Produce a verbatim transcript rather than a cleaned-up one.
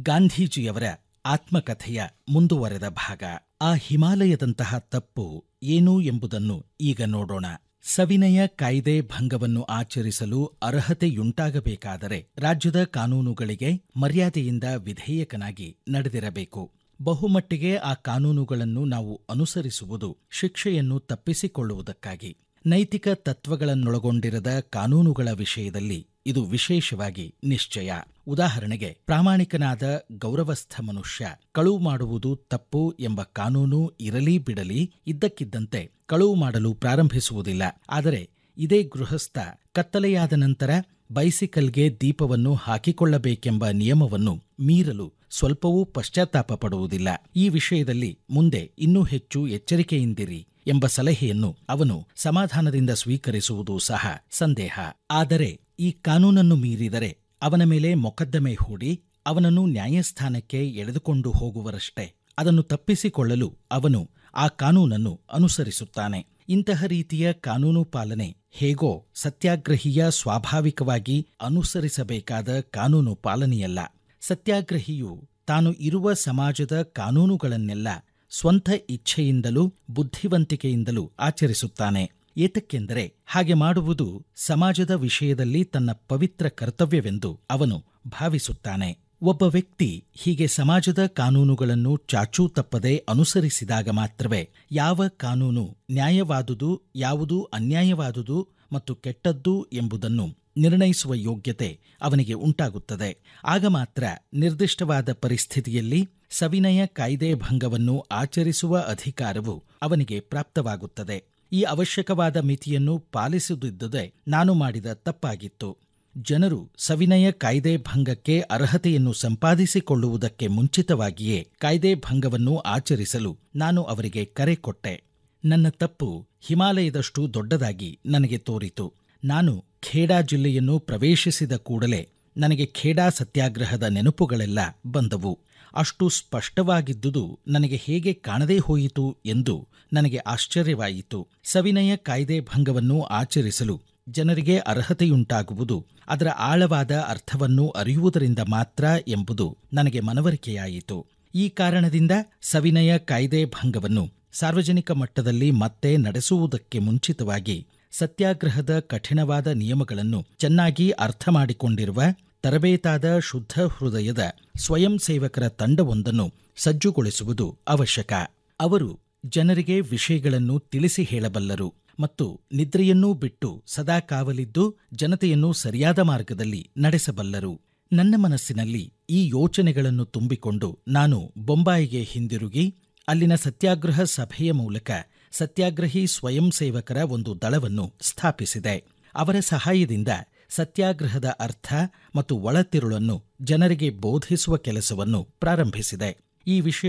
ಗಾಂಧೀಜಿಯವರ ಆತ್ಮಕಥೆಯ ಮುಂದುವರೆದ ಭಾಗ. ಆ ಹಿಮಾಲಯದಂತಹ ತಪ್ಪು ಏನು ಎಂಬುದನ್ನು ಈಗ ನೋಡೋಣ. ಸವಿನಯ ಕಾಯ್ದೆ ಭಂಗವನ್ನು ಆಚರಿಸಲು ಅರ್ಹತೆಯುಂಟಾಗಬೇಕಾದರೆ ರಾಜ್ಯದ ಕಾನೂನುಗಳಿಗೆ ಮರ್ಯಾದೆಯಿಂದ ವಿಧೇಯಕನಾಗಿ ನಡೆದಿರಬೇಕು. ಬಹುಮಟ್ಟಿಗೆ ಆ ಕಾನೂನುಗಳನ್ನು ನಾವು ಅನುಸರಿಸುವುದು ಶಿಕ್ಷೆಯನ್ನು ತಪ್ಪಿಸಿಕೊಳ್ಳುವುದಕ್ಕಾಗಿ. ನೈತಿಕ ತತ್ವಗಳನ್ನೊಳಗೊಂಡಿರದ ಕಾನೂನುಗಳ ವಿಷಯದಲ್ಲಿ ಇದು ವಿಶೇಷವಾಗಿ ನಿಶ್ಚಯ. ಉದಾಹರಣೆಗೆ, ಪ್ರಾಮಾಣಿಕನಾದ ಗೌರವಸ್ಥ ಮನುಷ್ಯ ಕಳುವು ಮಾಡುವುದು ತಪ್ಪು ಎಂಬ ಕಾನೂನು ಇರಲಿ ಬಿಡಲಿ, ಇದ್ದಕ್ಕಿದ್ದಂತೆ ಕಳುವು ಮಾಡಲು ಪ್ರಾರಂಭಿಸುವುದಿಲ್ಲ. ಆದರೆ ಇದೇ ಗೃಹಸ್ಥ ಕತ್ತಲೆಯಾದ ನಂತರ ಬೈಸಿಕಲ್ಗೆ ದೀಪವನ್ನು ಹಾಕಿಕೊಳ್ಳಬೇಕೆಂಬ ನಿಯಮವನ್ನು ಮೀರಲು ಸ್ವಲ್ಪವೂ ಪಶ್ಚಾತ್ತಾಪ ಪಡುವುದಿಲ್ಲ. ಈ ವಿಷಯದಲ್ಲಿ ಮುಂದೆ ಇನ್ನೂ ಹೆಚ್ಚು ಎಚ್ಚರಿಕೆಯಿಂದಿರಿ ಎಂಬ ಸಲಹೆಯನ್ನು ಅವನು ಸಮಾಧಾನದಿಂದ ಸ್ವೀಕರಿಸುವುದು ಸಹ ಸಂದೇಹ. ಆದರೆ ಈ ಕಾನೂನನ್ನು ಮೀರಿದರೆ ಅವನ ಮೇಲೆ ಮೊಕದ್ದಮೆ ಹೂಡಿ ಅವನನ್ನು ನ್ಯಾಯಸ್ಥಾನಕ್ಕೆ ಎಳೆದುಕೊಂಡು ಹೋಗುವರಷ್ಟೇ. ಅದನ್ನು ತಪ್ಪಿಸಿಕೊಳ್ಳಲು ಅವನು ಆ ಕಾನೂನನ್ನು ಅನುಸರಿಸುತ್ತಾನೆ. ಇಂತಹ ರೀತಿಯ ಕಾನೂನು ಪಾಲನೆ ಹೇಗೋ ಸತ್ಯಾಗ್ರಹಿಯ ಸ್ವಾಭಾವಿಕವಾಗಿ ಅನುಸರಿಸಬೇಕಾದ ಕಾನೂನು ಪಾಲನೆಯಲ್ಲ. ಸತ್ಯಾಗ್ರಹಿಯು ತಾನು ಇರುವ ಸಮಾಜದ ಕಾನೂನುಗಳನ್ನೆಲ್ಲ ಸ್ವಂತ ಇಚ್ಛೆಯಿಂದಲೂ ಬುದ್ಧಿವಂತಿಕೆಯಿಂದಲೂ ಆಚರಿಸುತ್ತಾನೆ. ಏತಕ್ಕೆಂದರೆ ಹಾಗೆ ಮಾಡುವುದು ಸಮಾಜದ ವಿಷಯದಲ್ಲಿ ತನ್ನ ಪವಿತ್ರ ಕರ್ತವ್ಯವೆಂದು ಅವನು ಭಾವಿಸುತ್ತಾನೆ. ಒಬ್ಬ ವ್ಯಕ್ತಿ ಹೀಗೆ ಸಮಾಜದ ಕಾನೂನುಗಳನ್ನು ಚಾಚೂ ತಪ್ಪದೆ ಅನುಸರಿಸಿದಾಗ ಮಾತ್ರವೇ ಯಾವ ಕಾನೂನು ನ್ಯಾಯವಾದುದು, ಯಾವುದು ಅನ್ಯಾಯವಾದುದು ಮತ್ತು ಕೆಟ್ಟದ್ದು ಎಂಬುದನ್ನು ನಿರ್ಣಯಿಸುವ ಯೋಗ್ಯತೆ ಅವನಿಗೆ ಉಂಟಾಗುತ್ತದೆ. ಆಗ ಮಾತ್ರ ನಿರ್ದಿಷ್ಟವಾದ ಪರಿಸ್ಥಿತಿಯಲ್ಲಿ ಸವಿನಯ ಕಾಯ್ದೆ ಭಂಗವನ್ನು ಆಚರಿಸುವ ಅಧಿಕಾರವು ಅವನಿಗೆ ಪ್ರಾಪ್ತವಾಗುತ್ತದೆ. ಈ ಅವಶ್ಯಕವಾದ ಮಿತಿಯನ್ನು ಪಾಲಿಸದಿದ್ದುದೇ ನಾನು ಮಾಡಿದ ತಪ್ಪಾಗಿತ್ತು. ಜನರು ಸವಿನಯ ಕಾಯ್ದೆ ಭಂಗಕ್ಕೆ ಅರ್ಹತೆಯನ್ನು ಸಂಪಾದಿಸಿಕೊಳ್ಳುವುದಕ್ಕೆ ಮುಂಚಿತವಾಗಿಯೇ ಕಾಯ್ದೆ ಭಂಗವನ್ನು ಆಚರಿಸಲು ನಾನು ಅವರಿಗೆ ಕರೆ ಕೊಟ್ಟೆ. ನನ್ನ ತಪ್ಪು ಹಿಮಾಲಯದಷ್ಟು ದೊಡ್ಡದಾಗಿ ನನಗೆ ತೋರಿತು. ನಾನು ಖೇಡಾ ಜಿಲ್ಲೆಯನ್ನು ಪ್ರವೇಶಿಸಿದ ಕೂಡಲೇ ನನಗೆ ಖೇಡಾ ಸತ್ಯಾಗ್ರಹದ ನೆನಪುಗಳೆಲ್ಲ ಬಂದವು. ಅಷ್ಟು ಸ್ಪಷ್ಟವಾಗಿದ್ದುದು ನನಗೆ ಹೇಗೆ ಕಾಣದೇ ಹೋಯಿತು ಎಂದು ನನಗೆ ಆಶ್ಚರ್ಯವಾಯಿತು. ಸವಿನಯ ಕಾಯ್ದೆ ಭಂಗವನ್ನು ಆಚರಿಸಲು ಜನರಿಗೆ ಅರ್ಹತೆಯುಂಟಾಗುವುದು ಅದರ ಆಳವಾದ ಅರ್ಥವನ್ನು ಅರಿಯುವುದರಿಂದ ಮಾತ್ರ ಎಂಬುದು ನನಗೆ ಮನವರಿಕೆಯಾಯಿತು. ಈ ಕಾರಣದಿಂದ ಸವಿನಯ ಕಾಯ್ದೆ ಭಂಗವನ್ನು ಸಾರ್ವಜನಿಕ ಮಟ್ಟದಲ್ಲಿ ಮತ್ತೆ ನಡೆಸುವುದಕ್ಕೆ ಮುಂಚಿತವಾಗಿ ಸತ್ಯಾಗ್ರಹದ ಕಠಿಣವಾದ ನಿಯಮಗಳನ್ನು ಚೆನ್ನಾಗಿ ಅರ್ಥ ಮಾಡಿಕೊಂಡಿರುವ ತರಬೇತಾದ ಶುದ್ಧ ಹೃದಯದ ಸ್ವಯಂ ಸೇವಕರ ತಂಡವೊಂದನ್ನು ಸಜ್ಜುಗೊಳಿಸುವುದು ಅವಶ್ಯಕ. ಅವರು ಜನರಿಗೆ ವಿಷಯಗಳನ್ನು ತಿಳಿಸಿ ಹೇಳಬಲ್ಲರು ಮತ್ತು ನಿದ್ರೆಯನ್ನೂ ಬಿಟ್ಟು ಸದಾ ಕಾವಲಿದ್ದು ಜನತೆಯನ್ನು ಸರಿಯಾದ ಮಾರ್ಗದಲ್ಲಿ ನಡೆಸಬಲ್ಲರು. ನನ್ನ ಮನಸ್ಸಿನಲ್ಲಿ ಈ ಯೋಚನೆಗಳನ್ನು ತುಂಬಿಕೊಂಡು ನಾನು ಬೊಂಬಾಯಿಗೆ ಹಿಂದಿರುಗಿ ಅಲ್ಲಿನ ಸತ್ಯಾಗ್ರಹ ಸಭೆಯ ಮೂಲಕ ಸತ್ಯಾಗ್ರಹಿ ಸ್ವಯಂ ಸೇವಕರ ಒಂದು ದಳವನ್ನು ಸ್ಥಾಪಿಸಿದೆ. ಅವರ ಸಹಾಯದಿಂದ ಸತ್ಯಾಗ್ರಹದ ಅರ್ಥ ಮತ್ತು ಒಳತಿರುಳನ್ನು ಜನರಿಗೆ ಬೋಧಿಸುವ ಕೆಲಸವನ್ನು ಪ್ರಾರಂಭಿಸಿದೆ. ಈ ವಿಷಯ